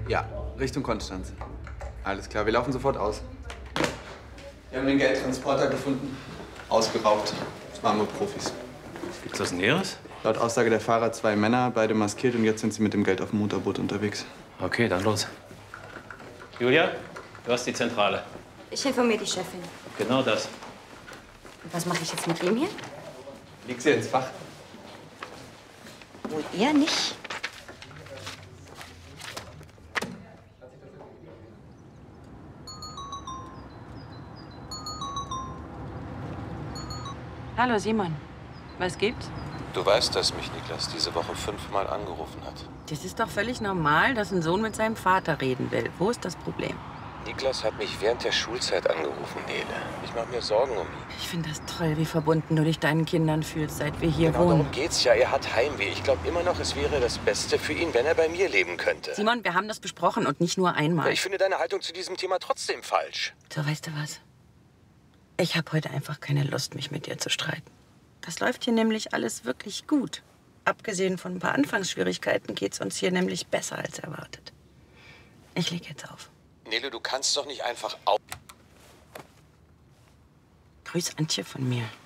Ja, Richtung Konstanz. Alles klar, wir laufen sofort aus. Wir haben den Geldtransporter gefunden. Ausgeraubt. Das waren wir Profis. Gibt's was Näheres? Laut Aussage der Fahrer 2 Männer, beide maskiert, und jetzt sind sie mit dem Geld auf dem Motorboot unterwegs. Okay, dann los. Julia, du hast die Zentrale. Ich informiere die Chefin. Genau das. Und was mache ich jetzt mit ihm hier? Leg sie ins Fach. Wohl eher nicht. Hallo Simon, was gibt's? Du weißt, dass mich Niklas diese Woche 5-mal angerufen hat. Das ist doch völlig normal, dass ein Sohn mit seinem Vater reden will. Wo ist das Problem? Niklas hat mich während der Schulzeit angerufen, Nele. Ich mache mir Sorgen um ihn. Ich finde das toll, wie verbunden du dich deinen Kindern fühlst, seit wir hier Genau wohnen. darum geht's ja. Er hat Heimweh. Ich glaube immer noch, es wäre das Beste für ihn, wenn er bei mir leben könnte. Simon, wir haben das besprochen und nicht nur einmal. Ich finde deine Haltung zu diesem Thema trotzdem falsch. So, weißt du was? Ich habe heute einfach keine Lust, mich mit dir zu streiten. Das läuft hier nämlich alles wirklich gut. Abgesehen von ein paar Anfangsschwierigkeiten geht's uns hier nämlich besser als erwartet. Ich leg jetzt auf. Nele, du kannst doch nicht einfach auf... Grüß Antje von mir.